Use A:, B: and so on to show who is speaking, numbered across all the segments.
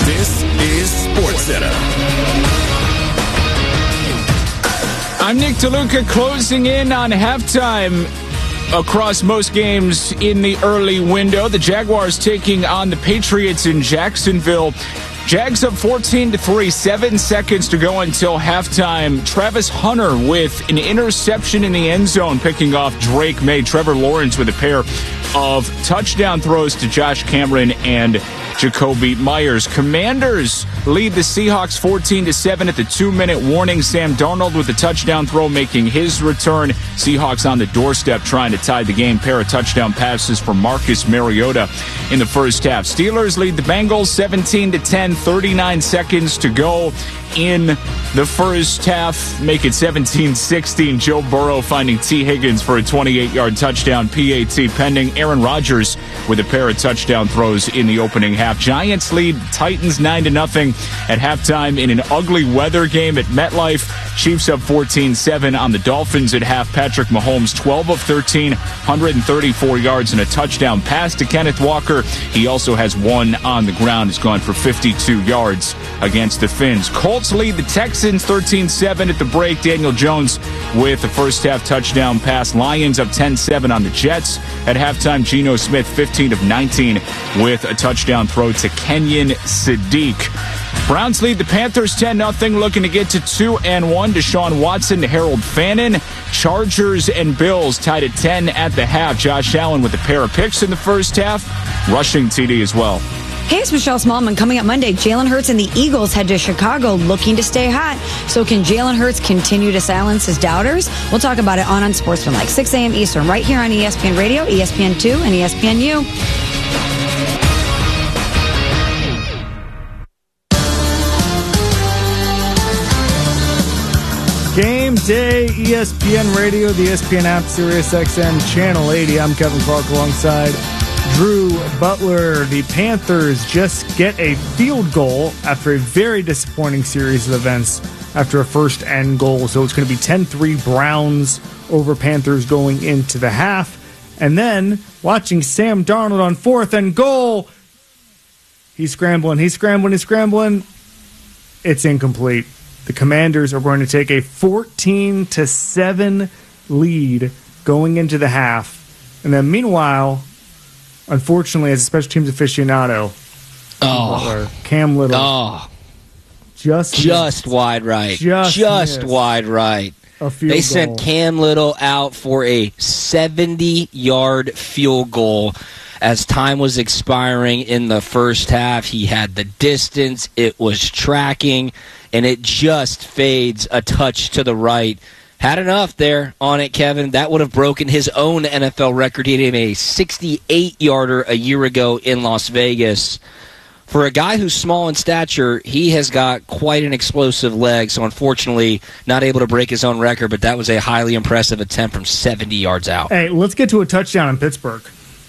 A: This is SportsCenter.
B: I'm Nick DeLuca, closing in on halftime across most games in the early window. The Jaguars taking on the Patriots in Jacksonville. Jags up 14-3, 7 seconds to go until halftime. Travis Hunter with an interception in the end zone, picking off Drake May. Trevor Lawrence with a pair of touchdown throws to Josh Cameron and Jacoby Myers. Commanders lead the Seahawks 14-7 at the 2-minute warning. Sam Darnold with a touchdown throw making his return. Seahawks on the doorstep trying to tie the game. Pair of touchdown passes for Marcus Mariota in the first half. Steelers lead the Bengals 17-10, 39 seconds to go in the first half. Make it 17-16. Joe Burrow finding T. Higgins for a 28-yard touchdown. PAT pending. Aaron Rodgers with a pair of touchdown throws in the opening half. Giants lead Titans 9-0 at halftime in an ugly weather game at MetLife. Chiefs up 14-7 on the Dolphins at half. Patrick Mahomes 12 of 13, 134 yards and a touchdown pass to Kenneth Walker. He also has one on the ground. He's gone for 52 yards against the Finns. Colts lead the Texans 13-7 at the break. Daniel Jones with the first half touchdown pass. Lions up 10-7 on the Jets. At halftime, Geno Smith 15 of 19 with a touchdown throw to Kenyon Sadiq. Browns lead the Panthers 10-0, looking to get to 2-1. Deshaun Watson to Harold Fannin. Chargers and Bills tied at 10 at the half. Josh Allen with a pair of picks in the first half. Rushing TD as well.
C: Hey, it's Michelle Smallman. Coming up Monday, Jalen Hurts and the Eagles head to Chicago looking to stay hot. So can Jalen Hurts continue to silence his doubters? We'll talk about it on Unsportsmanlike, 6 a.m. Eastern, right here on ESPN Radio, ESPN2, and ESPNU.
D: Game day, ESPN Radio, the ESPN app, SiriusXM, Channel 80. I'm Kevin Clark alongside Drew Butler. The Panthers just get a field goal after a very disappointing series of events after a first and goal. So it's going to be 10-3 Browns over Panthers going into the half. And then watching Sam Darnold on 4th and goal. He's scrambling. It's incomplete. The Commanders are going to take a 14-7 lead going into the half. And then meanwhile, unfortunately, as a special teams aficionado, Cam Little just
E: wide right. Just wide right. They sent Cam Little out for a 70-yard field goal as time was expiring in the first half. He had the distance, it was tracking, and it just fades a touch to the right. Had enough there on it, Kevin. That would have broken his own NFL record. He had a 68-yarder a year ago in Las Vegas. For a guy who's small in stature, he has got quite an explosive leg, so unfortunately not able to break his own record, but that was a highly impressive attempt from 70 yards out.
D: Hey, let's get to a touchdown in Pittsburgh.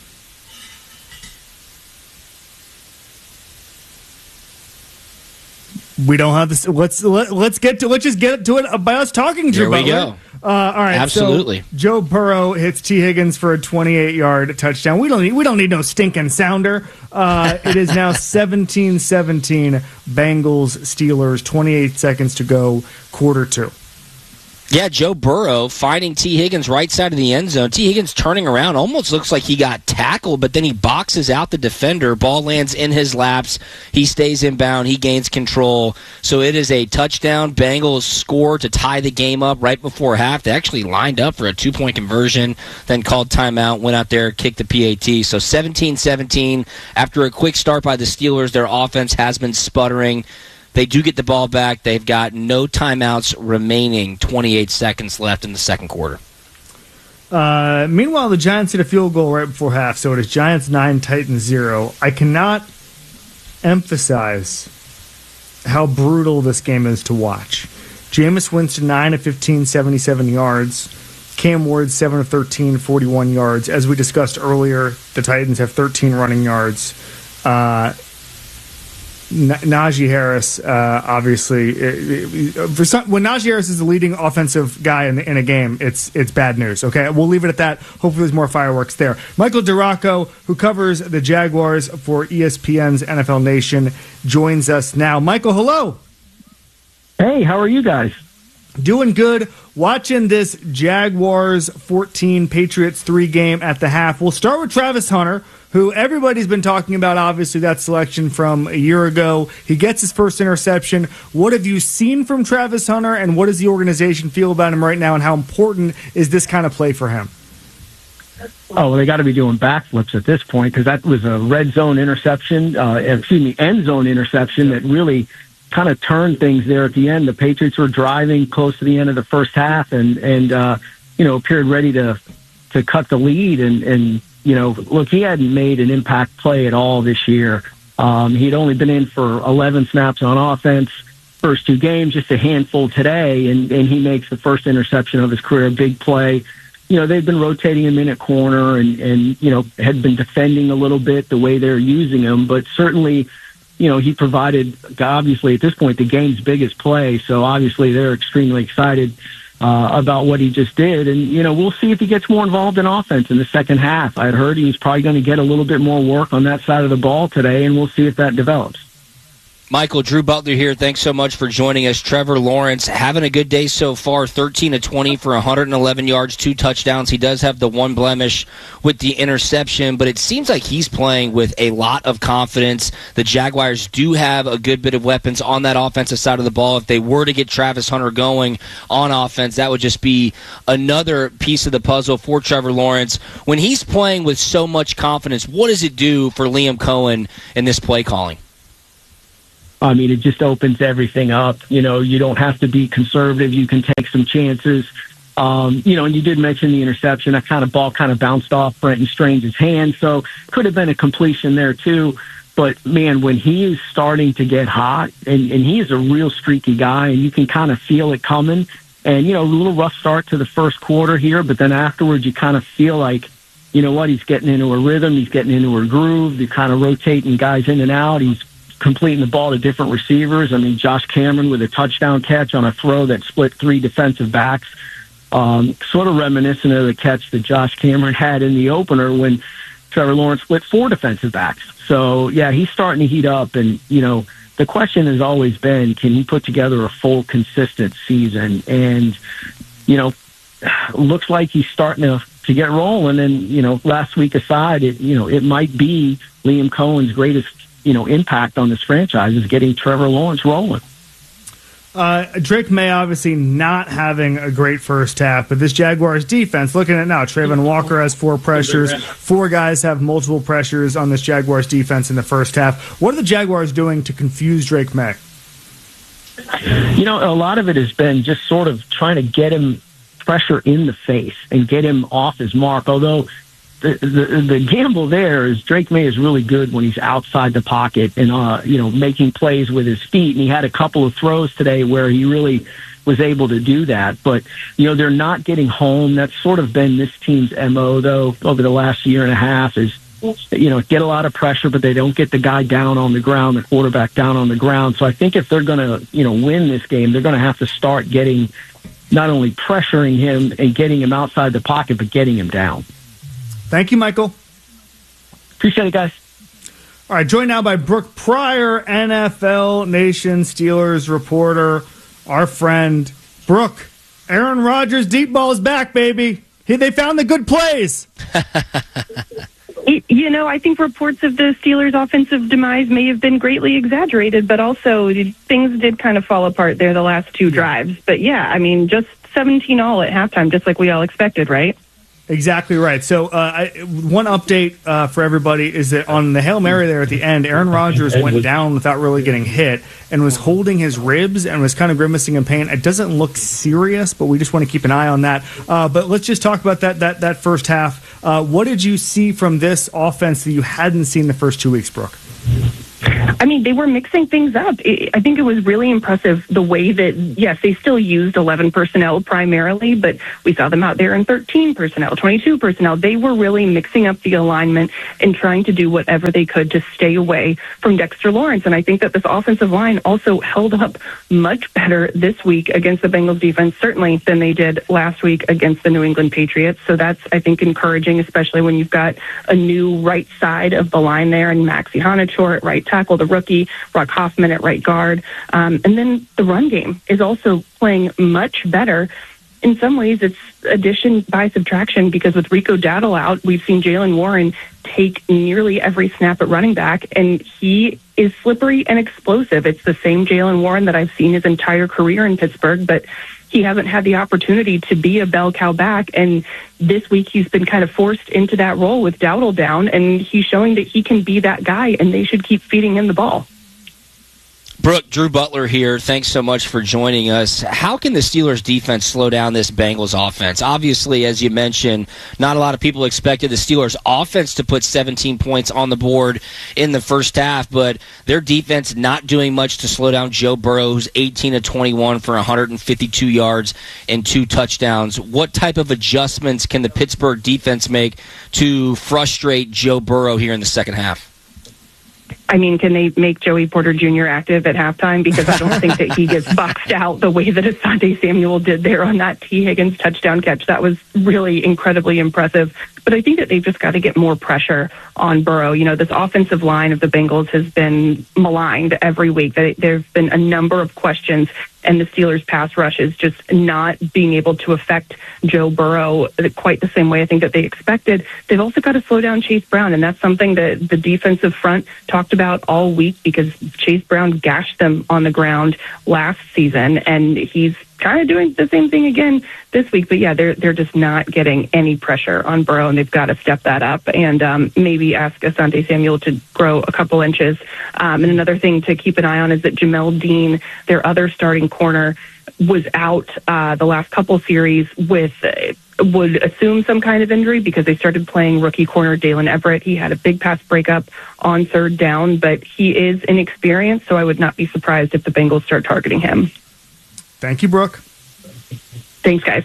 D: We don't have this. Let's just get to it by us talking. Drew Butler.
E: Here we go.
D: All right,
E: absolutely.
D: So Joe Burrow hits T. Higgins for a 28-yard touchdown. We don't need no stinking sounder. It is now 17-17 Bengals Steelers. 28 seconds to go. Quarter 2.
E: Yeah, Joe Burrow finding T. Higgins right side of the end zone. T. Higgins turning around, almost looks like he got tackled, but then he boxes out the defender. Ball lands in his laps. He stays inbound. He gains control. So it is a touchdown. Bengals score to tie the game up right before half. They actually lined up for a 2-point conversion, then called timeout, went out there, kicked the PAT. So 17-17. After a quick start by the Steelers, their offense has been sputtering. They do get the ball back. They've got no timeouts remaining. 28 seconds left in the second quarter.
D: Meanwhile, the Giants hit a field goal right before half, so it is Giants 9, Titans 0. I cannot emphasize how brutal this game is to watch. Jameis Winston 9 of 15, 77 yards. Cam Ward 7 of 13, 41 yards. As we discussed earlier, the Titans have 13 running yards. Najee Harris, obviously, when Najee Harris is the leading offensive guy in a game, it's bad news. Okay, we'll leave it at that. Hopefully, there's more fireworks there. Michael DeRocco, who covers the Jaguars for ESPN's NFL Nation, joins us now. Michael, hello.
F: Hey, how are you guys?
D: Doing good. Watching this Jaguars 14, Patriots 3 game at the half. We'll start with Travis Hunter, who everybody's been talking about, obviously, that selection from a year ago. He gets his first interception. What have you seen from Travis Hunter, and what does the organization feel about him right now, and how important is this kind of play for him?
F: Oh, well, they got to be doing backflips at this point, because that was a red zone interception, end zone interception that really kind of turned things there at the end. The Patriots were driving close to the end of the first half and appeared ready to cut the lead. And look, he hadn't made an impact play at all this year. He'd only been in for 11 snaps on offense, first 2 games, just a handful today, and he makes the first interception of his career, big play. They've been rotating him in at corner and had been defending a little bit the way they're using him, but certainly, he provided, obviously, at this point, the game's biggest play. So, obviously, they're extremely excited about what he just did. And, we'll see if he gets more involved in offense in the second half. I had heard he's probably going to get a little bit more work on that side of the ball today, and we'll see if that develops.
E: Michael, Drew Butler here. Thanks so much for joining us. Trevor Lawrence having a good day so far, 13 of 20 for 111 yards, 2 touchdowns. He does have the one blemish with the interception, but it seems like he's playing with a lot of confidence. The Jaguars do have a good bit of weapons on that offensive side of the ball. If they were to get Travis Hunter going on offense, that would just be another piece of the puzzle for Trevor Lawrence. When he's playing with so much confidence, what does it do for Liam Cohen in this play calling?
F: I mean, it just opens everything up. You don't have to be conservative. You can take some chances. And you did mention the interception. That ball bounced off Brenton Strange's hand, so could have been a completion there too. But, man, when he is starting to get hot, and he is a real streaky guy, and you can kind of feel it coming. And, a little rough start to the first quarter here, but then afterwards you kind of feel like, he's getting into a rhythm. He's getting into a groove. He's kind of rotating guys in and out. He's completing the ball to different receivers. I mean, Josh Cameron with a touchdown catch on a throw that split 3 defensive backs, sort of reminiscent of the catch that Josh Cameron had in the opener when Trevor Lawrence split 4 defensive backs. So, yeah, he's starting to heat up. And, the question has always been, can he put together a full, consistent season? And, looks like he's starting to get rolling. And, last week aside, it might be Liam Cohen's greatest impact on this franchise is getting Trevor Lawrence rolling.
D: Drake May obviously not having a great first half, but this Jaguars defense, looking at it now, Trayvon Walker has 4 pressures. 4 guys have multiple pressures on this Jaguars defense in the first half. What are the Jaguars doing to confuse Drake May?
F: A lot of it has been just sort of trying to get him pressure in the face and get him off his mark, although the gamble there is Drake May is really good when he's outside the pocket and, making plays with his feet. And he had a couple of throws today where he really was able to do that. But, they're not getting home. That's sort of been this team's MO, though, over the last year and a half is, get a lot of pressure, but they don't get the guy down on the ground, the quarterback down on the ground. So I think if they're going to, win this game, they're going to have to start getting not only pressuring him and getting him outside the pocket, but getting him down.
D: Thank you, Michael.
F: Appreciate it, guys.
D: All right, joined now by Brooke Pryor, NFL Nation Steelers reporter, our friend. Brooke, Aaron Rodgers' deep ball is back, baby. They found the good plays.
G: I think reports of the Steelers' offensive demise may have been greatly exaggerated, but also things did kind of fall apart there the last 2 drives. But, yeah, just 17-all at halftime, just like we all expected, right?
D: Exactly right. So one update for everybody is that on the Hail Mary there at the end, Aaron Rodgers went down without really getting hit and was holding his ribs and was kind of grimacing in pain. It doesn't look serious, but we just want to keep an eye on that. But let's just talk about that first half. What did you see from this offense that you hadn't seen the first 2 weeks, Brooke?
G: I mean, they were mixing things up. I think it was really impressive the way that, yes, they still used 11 personnel primarily, but we saw them out there in 13 personnel, 22 personnel. They were really mixing up the alignment and trying to do whatever they could to stay away from Dexter Lawrence. And I think that this offensive line also held up much better this week against the Bengals defense, certainly than they did last week against the New England Patriots. So that's, I think, encouraging, especially when you've got a new right side of the line there and Maxi Hanator at right tackle, the rookie, Brock Hoffman at right guard. And then the run game is also playing much better. In some ways, it's addition by subtraction, because with Rico Dowdle out, we've seen Jaylen Warren take nearly every snap at running back, and he is slippery and explosive. It's the same Jaylen Warren that I've seen his entire career in Pittsburgh, but he hasn't had the opportunity to be a bell cow back. And this week he's been kind of forced into that role with Dowdle down, and he's showing that he can be that guy, and they should keep feeding him the ball.
E: Brooke, Drew Butler here. Thanks so much for joining us. How can the Steelers defense slow down this Bengals offense? Obviously, as you mentioned, not a lot of people expected the Steelers offense to put 17 points on the board in the first half, but their defense not doing much to slow down Joe Burrow, who's 18 of 21 for 152 yards and 2 touchdowns. What type of adjustments can the Pittsburgh defense make to frustrate Joe Burrow here in the second half?
G: I mean, can they make Joey Porter Jr. active at halftime? Because I don't think that he gets boxed out the way that Asante Samuel did there on that T. Higgins touchdown catch. That was really incredibly impressive. But I think that they've just got to get more pressure on Burrow. You know, this offensive line of the Bengals has been maligned every week. There's been a number of questions, and the Steelers' pass rush is just not being able to affect Joe Burrow quite the same way I think that they expected. They've also got to slow down Chase Brown, and that's something that the defensive front talked about all week, because Chase Brown gashed them on the ground last season, and he's kind of doing the same thing again this week. But yeah, they're just not getting any pressure on Burrow, and they've got to step that up and maybe ask Asante Samuel to grow a couple inches. And another thing to keep an eye on is that Jamel Dean, their other starting corner, was out the last couple series with would assume some kind of injury, because they started playing rookie corner Dalen Everett. He had a big pass breakup on third down, but he is inexperienced, so I would not be surprised if the Bengals start targeting him.
D: Thank you, Brooke.
G: Thanks, guys.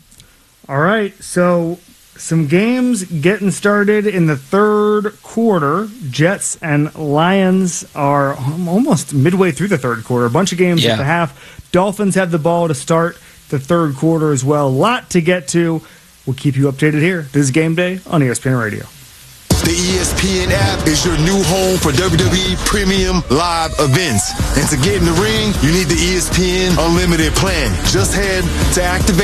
D: All right, so some games getting started in the third quarter. Jets and Lions are almost midway through the third quarter. A bunch of games at the half. Dolphins have the ball to start the third quarter as well. A lot to get to. We'll keep you updated here. This is Game Day on ESPN Radio.
A: The ESPN app is your new home for WWE Premium Live events. And to get in the ring, you need the ESPN Unlimited plan. Just head to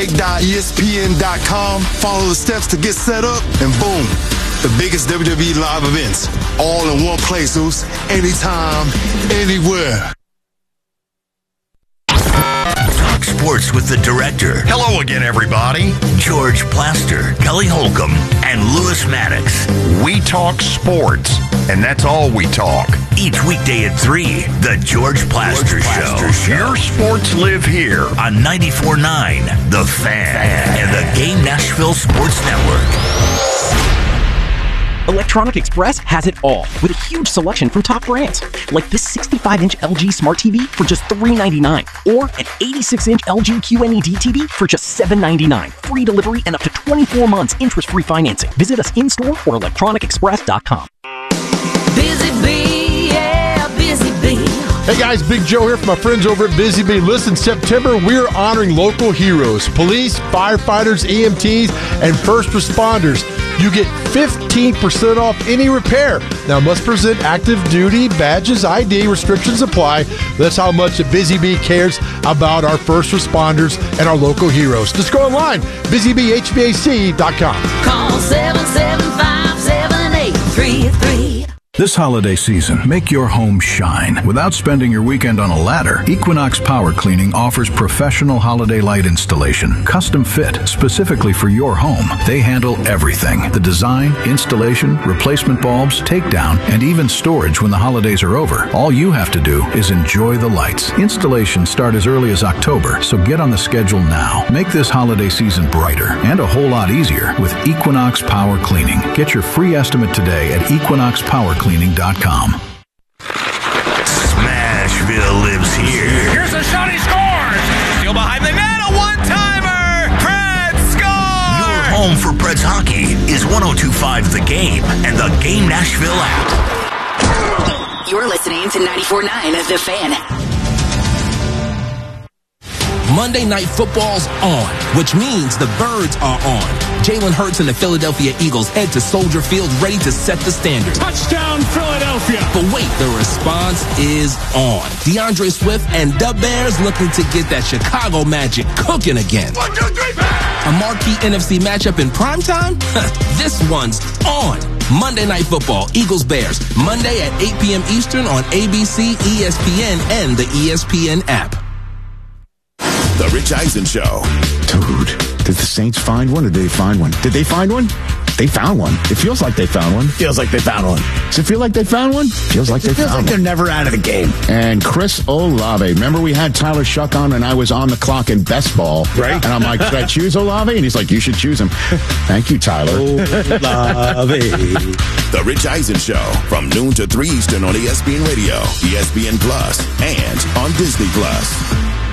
A: activate.espn.com, follow the steps to get set up, and boom, the biggest WWE Live events. All in one place, Zeus. Anytime, anywhere.
H: Sports with the director.
I: Hello again, everybody.
H: George Plaster, Kelly Holcomb, and Lewis Maddox.
I: We talk sports, and that's all we talk.
H: Each weekday at 3, The George Plaster Show.
I: Your sports live here
H: on 94.9, The Fan, and the Game Nashville Sports Network.
J: Electronic Express has it all, with a huge selection from top brands, like this 65-inch LG Smart TV for just $399, or an 86-inch LG QNED TV for just $799. Free delivery and up to 24 months interest-free financing. Visit us in-store or electronicexpress.com.
K: Busy Bee, yeah, Busy Bee.
L: Hey guys, Big Joe here from my friends over at Busy Bee. Listen, September, we're honoring local heroes, police, firefighters, EMTs, and first responders. You get 15% off any repair. Now, must present active duty badges, ID, restrictions apply. That's how much Busy Bee cares about our first responders and our local heroes. Just go online, busybhvac.com.
K: Call 775-7833.
M: This holiday season, make your home shine without spending your weekend on a ladder. Equinox Power Cleaning offers professional holiday light installation, custom fit specifically for your home. They handle everything: the design, installation, replacement bulbs, takedown, and even storage when the holidays are over. All you have to do is enjoy the lights. Installations start as early as October, so get on the schedule now. Make this holiday season brighter and a whole lot easier with Equinox Power Cleaning. Get your free estimate today at equinoxpowercleaning.com.
H: Nashville lives here.
N: Here's a shot, he scores! Steal behind the net, a one-timer! Preds score!
H: Your home for Preds hockey is 102.5 The Game and the Game Nashville app.
K: You're listening to 94.9 The Fan.
O: Monday Night Football's on, which means the Birds are on. Jalen Hurts and the Philadelphia Eagles head to Soldier Field ready to set the standard.
N: Touchdown, Philadelphia!
O: But wait, the response is on. DeAndre Swift and the Bears looking to get that Chicago magic cooking again.
N: 1, 2, 3, bang!
O: A marquee NFC matchup in primetime? This one's on. Monday Night Football, Eagles-Bears, Monday at 8 p.m. Eastern on ABC, ESPN, and the ESPN app.
P: The Rich Eisen Show.
Q: Dude, did the Saints find one or did they find one? Did they find one? They found one. It feels like they found one.
P: Feels like they found one.
Q: Does it feel like they found one? Feels like they found one.
P: They're never out of the game.
Q: And Chris Olave. Remember we had Tyler Shuck on and I was on the clock in best ball.
P: Right.
Q: And I'm like, should I choose Olave? And he's like, you should choose him. Thank you, Tyler.
P: Olave. The Rich Eisen Show from noon to 3 Eastern on ESPN Radio, ESPN Plus, and on Disney Plus.